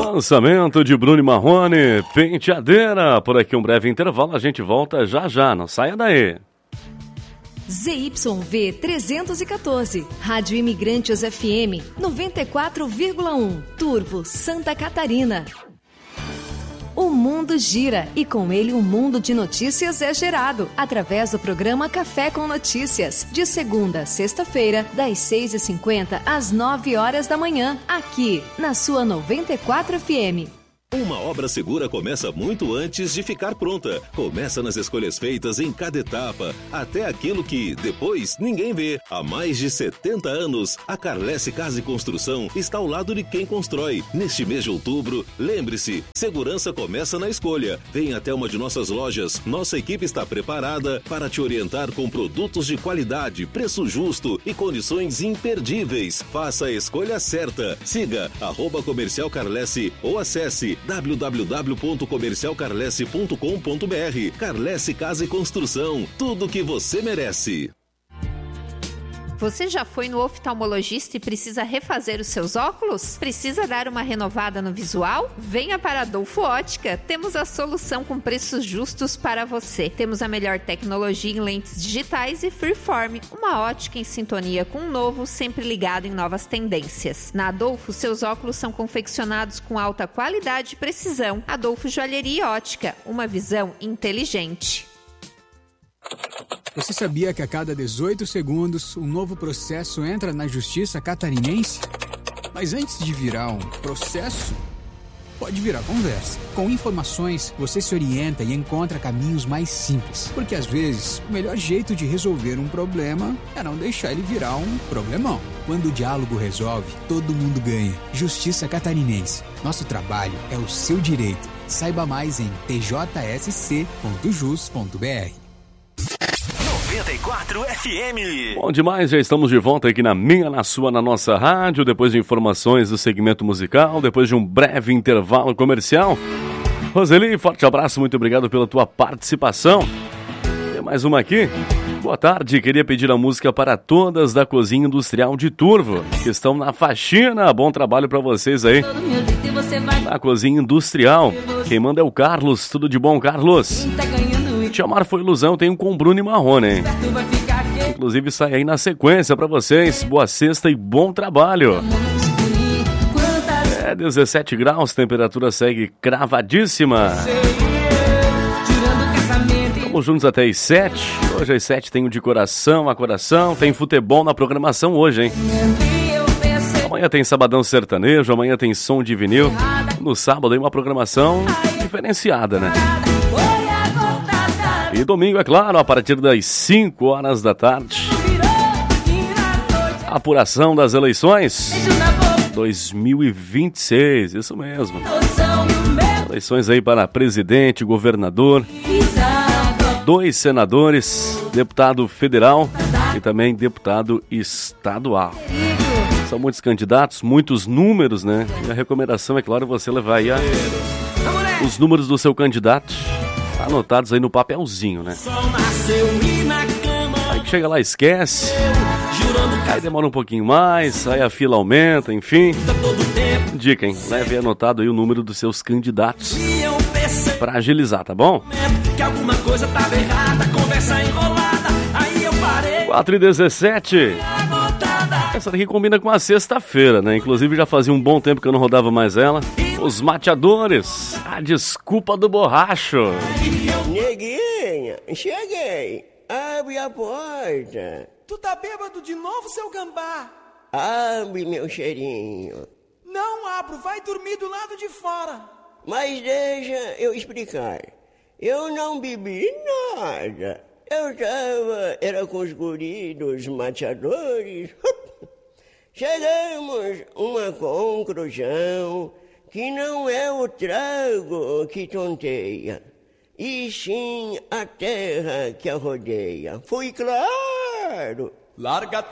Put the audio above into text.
Lançamento de Bruno Marrone, Penteadeira. Por aqui um breve intervalo, a gente volta já já, não saia daí. ZYV 314, Rádio Imigrantes FM 94,1, Turvo, Santa Catarina. O mundo gira e com ele um mundo de notícias é gerado através do programa Café com Notícias, de segunda a sexta-feira, das 6h50 às 9 horas da manhã, aqui na sua 94 FM. Uma obra segura começa muito antes de ficar pronta. Começa nas escolhas feitas em cada etapa, até aquilo que, depois, ninguém vê. Há mais de 70 anos, a Carlesse Casa e Construção está ao lado de quem constrói. Neste mês de outubro, lembre-se, segurança começa na escolha. Venha até uma de nossas lojas. Nossa equipe está preparada para te orientar com produtos de qualidade, preço justo e condições imperdíveis. Faça a escolha certa. Siga @Comercial Carlesse ou acesse www.comercialcarlesse.com.br. Carlesse Casa e Construção, tudo o que você merece. Você já foi no oftalmologista e precisa refazer os seus óculos? Precisa dar uma renovada no visual? Venha para Adolfo Ótica. Temos a solução com preços justos para você. Temos a melhor tecnologia em lentes digitais e freeform. Uma ótica em sintonia com o novo, sempre ligado em novas tendências. Na Adolfo, seus óculos são confeccionados com alta qualidade e precisão. Adolfo Joalheria e Ótica. Uma visão inteligente. Você sabia que a cada 18 segundos um novo processo entra na justiça catarinense? Mas antes de virar um processo, pode virar conversa. Com informações, você se orienta e encontra caminhos mais simples. Porque às vezes, o melhor jeito de resolver um problema é não deixar ele virar um problemão. Quando o diálogo resolve, todo mundo ganha. Justiça Catarinense. Nosso trabalho é o seu direito. Saiba mais em tjsc.jus.br. 94 FM. Bom demais, já estamos de volta aqui na minha, na sua, na nossa rádio, depois de informações do segmento musical, depois de um breve intervalo comercial. Roseli, forte abraço, muito obrigado pela tua participação. Tem mais uma aqui. Boa tarde, queria pedir a música para todas da Cozinha Industrial de Turvo, que estão na faxina. Bom trabalho para vocês aí. Na Cozinha Industrial. Quem manda é o Carlos, tudo de bom, Carlos? Te amar foi ilusão, tem um com Bruno Marrone, hein? Inclusive sai aí na sequência pra vocês. Boa sexta e bom trabalho. 17 graus, temperatura segue cravadíssima. Vamos juntos até as 7. Hoje às 7 tem o de coração a coração. Tem futebol na programação hoje, hein? Amanhã tem sabadão sertanejo, amanhã tem som de vinil. No sábado aí uma programação diferenciada, né? E domingo, é claro, a partir das 5 horas da tarde. Apuração das eleições 2026, isso mesmo. Eleições aí para presidente, governador, 2 senadores, deputado federal e também deputado estadual. São muitos candidatos, muitos números, né? E a recomendação, é claro, você levar aí os números do seu candidato anotados aí no papelzinho, né? Aí que chega lá, esquece. Aí demora um pouquinho mais, aí a fila aumenta, enfim. Dica, hein? Leve anotado aí o número dos seus candidatos pra agilizar, tá bom? 4h17. Essa daqui combina com a sexta-feira, né? Inclusive já fazia um bom tempo que eu não rodava mais ela. Os Mateadores, a desculpa do borracho. Neguinha, cheguei. Abre a porta. Tu tá bêbado de novo, seu gambá? Abre, meu cheirinho. Não abro, vai dormir do lado de fora. Mas deixa eu explicar. Eu não bebi nada. Era com os guris dos Mateadores. Chegamos a uma conclusão que não é o trago que tonteia, e sim a terra que a rodeia. Foi claro. Larga